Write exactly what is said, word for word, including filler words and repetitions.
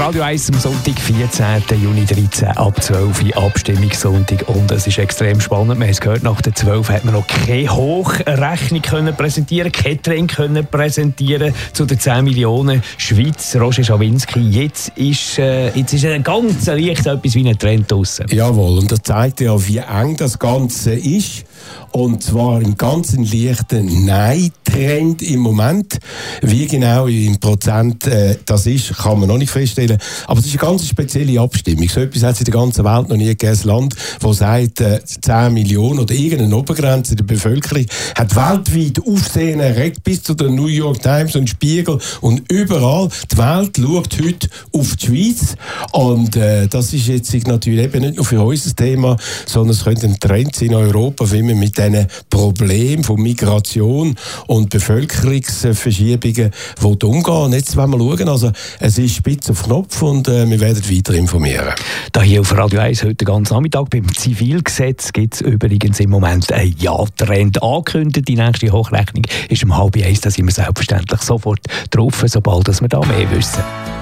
Radio eins am Sonntag, vierzehnten Juni dreizehn, ab zwölf Uhr, Abstimmungssonntag. Und es ist extrem spannend. Wir haben es gehört, nach der zwölf hat man noch keine Hochrechnung können präsentieren, kein Trend können präsentieren zu den zehn Millionen Schweiz. Roger Schawinski, jetzt ist, äh, jetzt ist ein ganz leicht etwas wie ein Trend draussen. Jawohl, und das zeigt ja, wie eng das Ganze ist. Und zwar im ganzen leichten Nein-Trend im Moment. Wie genau im Prozent äh, das ist, kann man noch nicht feststellen. Aber es ist eine ganz spezielle Abstimmung. So etwas hat es in der ganzen Welt noch nie gegeben. Ein Land, das sagt, äh, zehn Millionen oder irgendeine Obergrenze der Bevölkerung hat weltweit Aufsehen erregt, bis zu der New York Times und Spiegel und überall. Die Welt schaut heute auf die Schweiz. Und äh, das ist jetzt natürlich eben nicht nur für uns ein Thema, sondern es könnte ein Trend sein in Europa, wie man mit diesen Problemen von Migration und Bevölkerungsverschiebungen umgehen. Und jetzt wollen wir schauen, also es ist spitz auf Knopf und äh, wir werden weiter informieren. Da hier auf Radio eins heute ganz Nachmittag beim Zivilgesetz gibt es übrigens im Moment einen Ja-Trend angekündigt. Die nächste Hochrechnung ist um halb eins, da sind wir selbstverständlich sofort drauf, sobald wir da mehr wissen.